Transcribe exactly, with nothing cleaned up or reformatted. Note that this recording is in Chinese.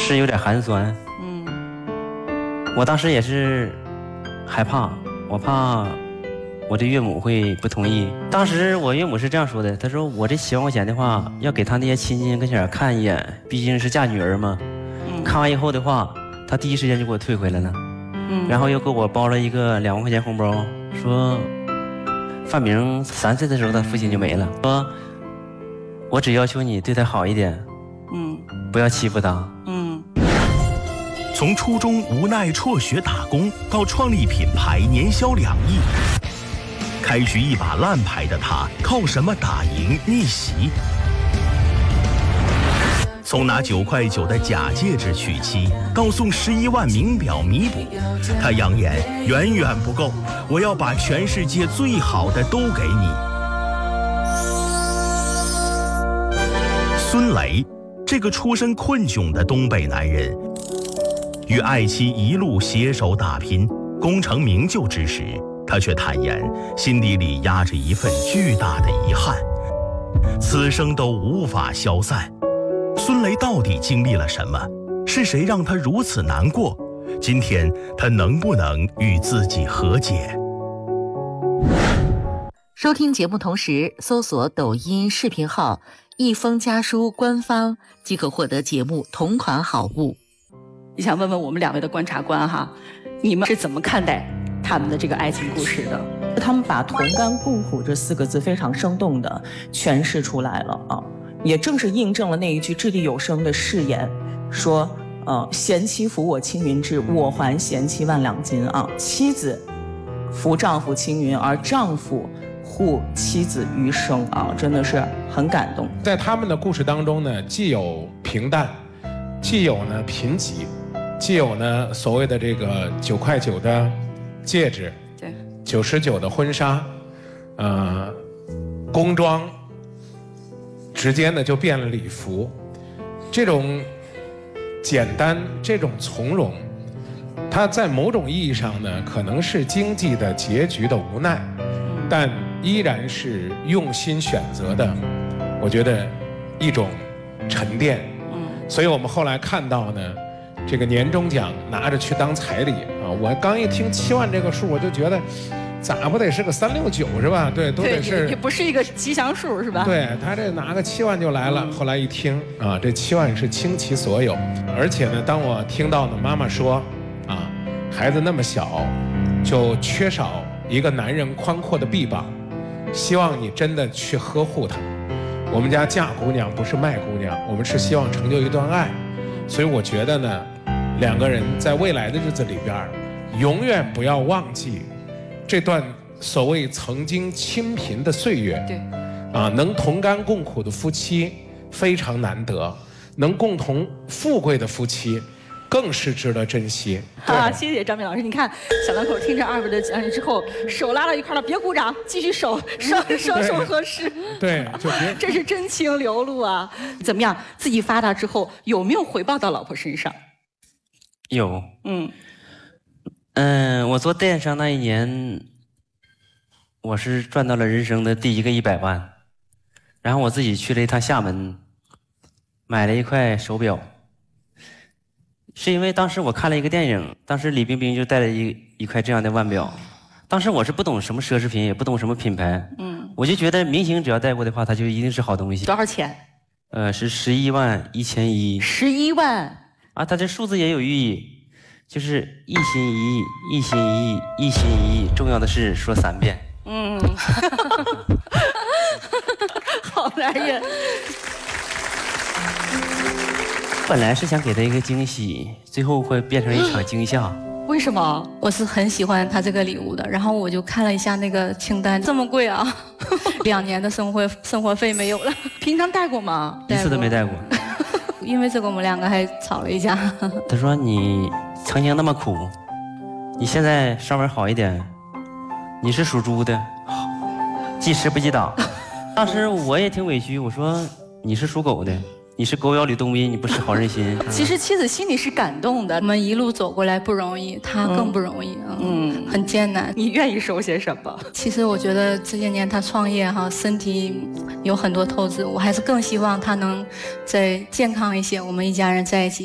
是有点寒酸。嗯，我当时也是害怕，我怕我的岳母会不同意。当时我岳母是这样说的，她说我这七万块钱的话，要给她那些亲戚跟前看一眼，毕竟是嫁女儿嘛。嗯，看完以后的话，她第一时间就给我退回来了。嗯，然后又给我包了一个两万块钱红包，说范明三岁的时候他父亲就没了，说我只要求你对他好一点，嗯，不要欺负他。嗯， 从初中无奈辍学打工到创立品牌年销两亿，开局一把烂牌的他靠什么打赢逆袭？从拿九块九的假戒指娶妻到送十一万名表弥补，他扬言远远不够，我要把全世界最好的都给你。孙雷，这个出身困窘的东北男人，与爱妻一路携手打拼，功成名就之时，他却坦言心底里压着一份巨大的遗憾，此生都无法消散。孙雷到底经历了什么？是谁让他如此难过？今天他能不能与自己和解？ 收听节目同时搜索抖音视频号一封家书官方，即可获得节目同款好物。 你想问问我们两位的观察官哈，你们是怎么看待他们的这个爱情故事的？ 他们把同甘共苦这四个字非常生动地诠释出来了啊，也正是印证了那一句掷地有声的誓言，说呃，贤妻扶我青云志，我还贤妻万两金啊。妻子扶丈夫青云，而丈夫护妻子余生啊，真的是很感动。 在他们的故事当中呢，既有平淡，既有呢贫瘠，既有呢所谓的这个九块九的戒指，对，九十九的婚纱，呃，工装，直接呢就变了礼服，这种简单，这种从容，它在某种意义上呢，可能是经济的结局的无奈，但依然是用心选择的，我觉得一种沉淀。所以我们后来看到呢，这个年终奖拿着去当彩礼啊，我刚一听七万这个数，我就觉得咋不得是个三六九是吧？对，都得是， 也不是一个吉祥数是吧？ 对，他这拿个七万就来了。后来一听啊，这七万是倾其所有，而且呢，当我听到呢妈妈说啊，孩子那么小，就缺少一个男人宽阔的臂膀，希望你真的去呵护他。我们家嫁姑娘不是卖姑娘，我们是希望成就一段爱，所以我觉得呢，两个人在未来的日子里边，永远不要忘记这段所谓曾经清贫的岁月。对，啊，能同甘共苦的夫妻非常难得，能共同富贵的夫妻更是值得珍惜。 啊，谢谢张明老师。你看小两口听着二位的讲解之后，手拉到一块了，别鼓掌，继续手双双手合十。 对，就别。 这是真情流露啊！怎么样？自己发达之后有没有回报到老婆身上？ 有。嗯。嗯，我做电商那一年，我是赚到了人生的第一个一百万，然后我自己去了一趟厦门，买了一块手表。是因为当时我看了一个电影，当时李冰冰就戴了一一块这样的腕表，当时我是不懂什么奢侈品，也不懂什么品牌，嗯，我就觉得明星只要戴过的话，它就一定是好东西。 多少钱？ 呃，是十一万一千一。 十一万啊，它这数字也有寓意，就是一心一意，一心一意，一心一意，重要的是说三遍。嗯， 好男人。 本来是想给他一个惊喜，最后会变成一场惊吓。 为什么？ 我是很喜欢他这个礼物的，然后我就看了一下那个清单，这么贵啊！两年的生活生活费没有了。 平常带过吗？ 一次都没带过。 因为这个我们两个还吵了一架。 他说你曾经那么苦，你现在稍微好一点。你是属猪的，记吃不记打。当时我也挺委屈，我说你是属狗的。你是狗咬吕洞宾，你不是好人心。 其实妻子心里是感动的， 我们一路走过来不容易，他更不容易，嗯，嗯很艰难。 你愿意收些什么？ 其实我觉得这些年他创业哈，身体有很多透支，我还是更希望他能再健康一些，我们一家人在一起。